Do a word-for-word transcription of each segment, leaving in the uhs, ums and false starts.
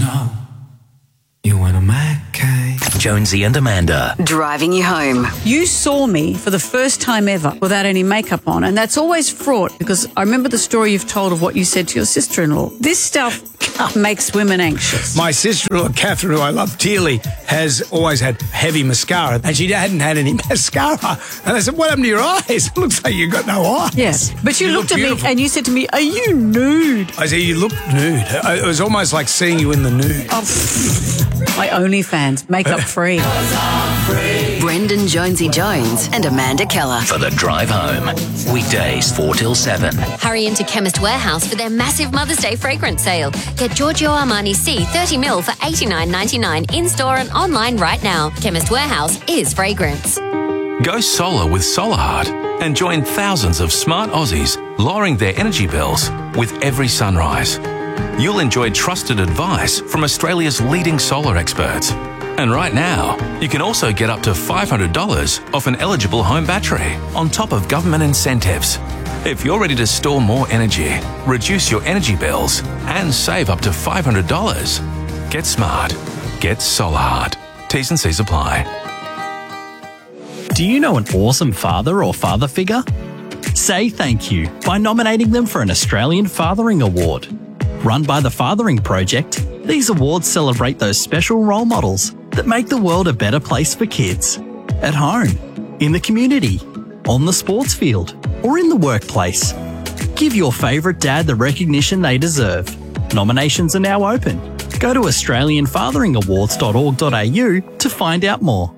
know you want a Mackay. Jonesy and Amanda. Driving you home. You saw me for the first time ever without any makeup on, and that's always fraught because I remember the story you've told of what you said to your sister-in-law. This stuff makes women anxious. My sister-in-law, Catherine, who I love dearly, has always had heavy mascara, and she hadn't had any mascara. And I said, what happened to your eyes? It looks like you've got no eyes. Yes, but you, You looked look at beautiful. me and you said to me, are you nude? I said, you look nude. It was almost like seeing you in the nude. Oh, pfft. My OnlyFans, makeup free. Brendan Jonesy Jones and Amanda Keller. For the drive home. Weekdays four till seven. Hurry into Chemist Warehouse for their massive Mother's Day fragrance sale. Get Giorgio Armani C thirty mil for eighty-nine ninety-nine in-store and online right now. Chemist Warehouse is fragrance. Go solar with SolarHeart and join thousands of smart Aussies lowering their energy bills with every sunrise. You'll enjoy trusted advice from Australia's leading solar experts. And right now, you can also get up to five hundred dollars off an eligible home battery on top of government incentives. If you're ready to store more energy, reduce your energy bills, and save up to five hundred dollars, get smart. Get SolarHeart. T's and C's apply. Do you know an awesome father or father figure? Say thank you by nominating them for an Australian Fathering Award. Run by the Fathering Project, these awards celebrate those special role models that make the world a better place for kids. At home, in the community, on the sports field, or in the workplace. Give your favourite dad the recognition they deserve. Nominations are now open. Go to australian fathering awards dot org dot a u to find out more.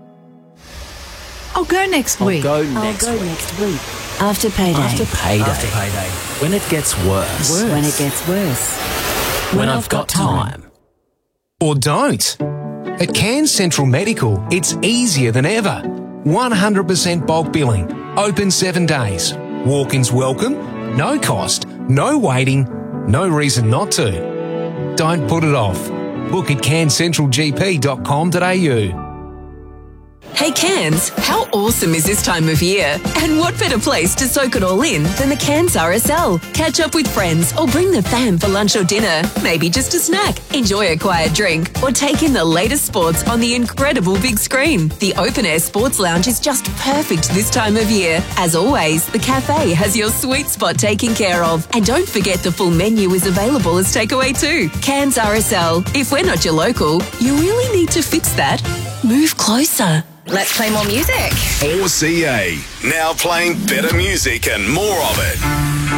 I'll go next I'll week. go next I'll go week. next week. After payday. After payday. After payday. When it gets worse. Worse. When it gets worse. When, When I've, I've got, got time. time. Or don't. At Cairns Central Medical, it's easier than ever. one hundred percent bulk billing, open seven days. Walk-ins welcome, no cost, no waiting, no reason not to. Don't put it off. Book at cairns central g p dot com dot a u. Hey Cairns, how awesome is this time of year? And what better place to soak it all in than the Cairns R S L? Catch up with friends or bring the fam for lunch or dinner. Maybe just a snack, enjoy a quiet drink, or take in the latest sports on the incredible big screen. The Open Air Sports Lounge is just perfect this time of year. As always, the cafe has your sweet spot taken care of. And don't forget the full menu is available as takeaway too. Cairns R S L, if we're not your local, you really need to fix that. Move closer. Let's play more music. four C A, now playing better music and more of it.